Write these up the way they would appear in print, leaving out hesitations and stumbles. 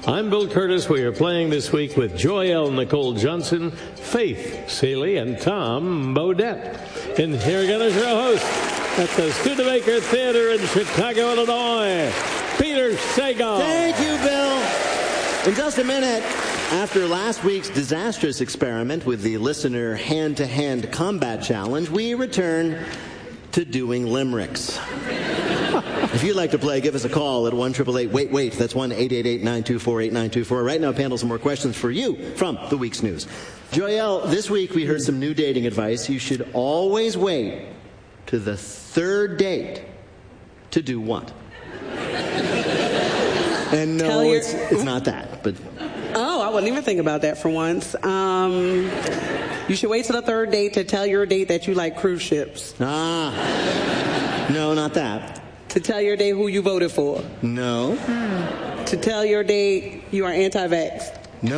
I'm Bill Curtis. We are playing this week with Joyelle Nicole Johnson, Faith Seeley, and Tom Bodette. And here again is your host at the Studebaker Theater in Chicago, Illinois, Peter Sagal. Thank you, Bill. In just a minute, after last week's disastrous experiment with the listener hand-to-hand combat challenge, we return to doing limericks. If you'd like to play, give us a call at 1-888-WAIT-WAIT. That's 1-888-924-8924. Right now, panel, some more questions for you from the week's news. Joyelle, this week we heard some new dating advice. You should always wait to the third date to do what? And no, it's not that, but... Oh, I wouldn't even think about that for once. You should wait till the third date to tell your date that you like cruise ships. No, not that. To tell your date who you voted for. No. To tell your date you are anti-vax. No.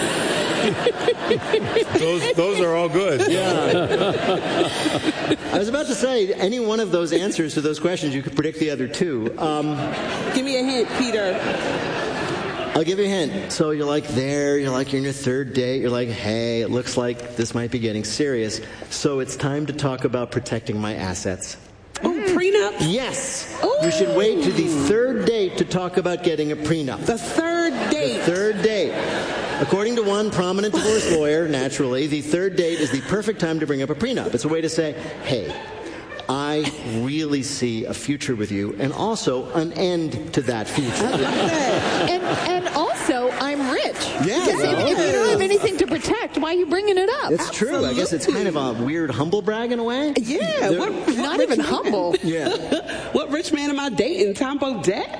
Those are all good. Yeah. I was about to say, any one of those answers to those questions, you could predict the other two. Give me a hint, Peter. I'll give you a hint. So you're you're in your third date. You're like, hey, it looks like this might be getting serious. So it's time to talk about protecting my assets. Oh, prenup? Yes. Ooh. You should wait to the third date to talk about getting a prenup. The third date? The third date. According to one prominent divorce lawyer, naturally, the third date is the perfect time to bring up a prenup. It's a way to say, hey, I really see a future with you, and also an end to that future. I like that. And also, I'm rich. Yeah, because if you don't have anything to protect, why are you bringing it up? It's true. I guess it's kind of a weird humble brag in a way. Yeah. Not even humble. Yeah. What rich man am I dating? Tom Bodette?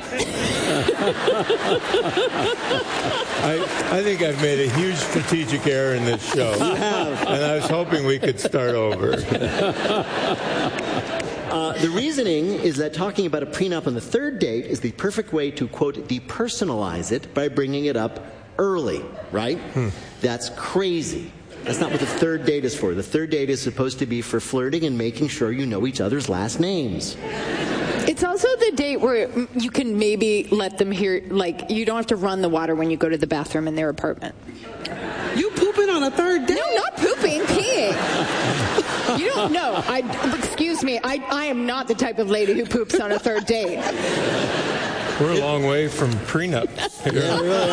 I think I've made a huge strategic error in this show. You have. And I was hoping we could start over. The reasoning is that talking about a prenup on the third date is the perfect way to, quote, depersonalize it by bringing it up early, right? That's crazy. That's not what the third date is for. The third date is supposed to be for flirting and making sure you know each other's last names. It's also the date where you can maybe let them hear, like, you don't have to run the water when you go to the bathroom in their apartment. You pooping on a third date? No, not pooping, peeing. You don't know. Excuse me. I am not the type of lady who poops on a third date. We're a long way from prenups. Yeah, we really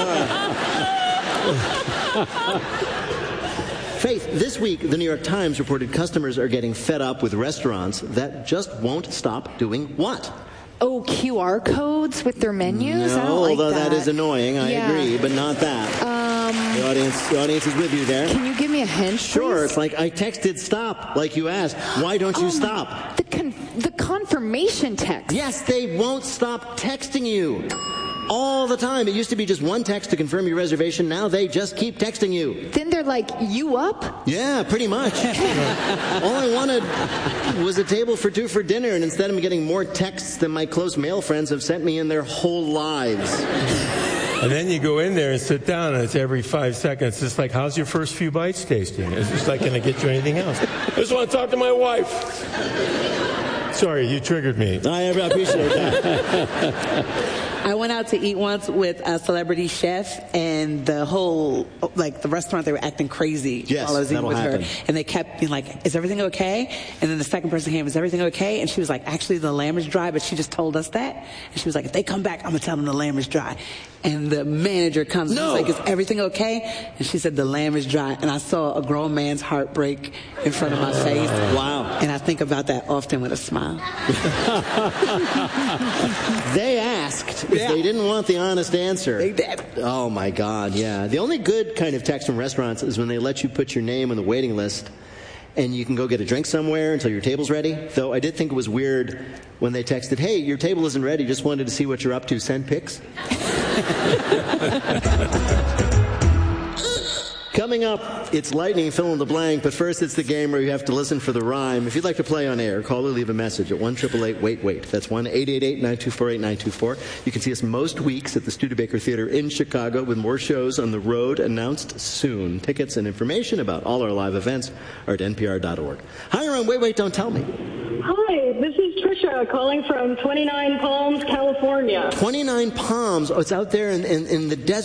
are. Faith, this week, the New York Times reported customers are getting fed up with restaurants that just won't stop doing what? Oh, QR codes with their menus? No, I don't like although that is annoying. I agree, but not that. The audience is with you there. Can you give me a hint, Sure. please? It's like, I texted stop, like you asked. Why don't you stop? The confirmation text. Yes, they won't stop texting you. All the time. It used to be just one text to confirm your reservation. Now they just keep texting you. Then they're like, you up? Yeah, pretty much. All I wanted was a table for two for dinner, and instead I'm getting more texts than my close male friends have sent me in their whole lives. And then you go in there and sit down, and it's every 5 seconds. It's like, how's your first few bites tasting? It's just like, can I get you anything else? I just want to talk to my wife. Sorry, you triggered me. I appreciate that. I went out to eat once with a celebrity chef, and the whole, the restaurant, they were acting crazy yes, while I was eating with happen. her. And they kept being like, is everything okay? And then the second person came, is everything okay? And she was like, actually, the lamb is dry, but she just told us that. And she was like, if they come back, I'm going to tell them the lamb is dry. And the manager comes and she's like, is everything okay? And she said, the lamb is dry. And I saw a grown man's heart break in front of my face. Wow. And I think about that often with a smile. They asked if they didn't want the honest answer. They did. Oh, my God, yeah. The only good kind of text from restaurants is when they let you put your name on the waiting list and you can go get a drink somewhere until your table's ready. Though I did think it was weird when they texted, hey, your table isn't ready, just wanted to see what you're up to, send pics. Coming up, it's lightning, fill in the blank, but first it's the game where you have to listen for the rhyme. If you'd like to play on air, call or leave a message at 1-888-WAIT-WAIT. That's 1-888-924-8924. You can see us most weeks at the Studebaker Theater in Chicago with more shows on the road announced soon. Tickets and information about all our live events are at npr.org. Hi, you're on Wait, Wait, Don't Tell Me. Hi, this is Trisha calling from 29 Palms, California. 29 Palms. Oh, it's out there in the desert.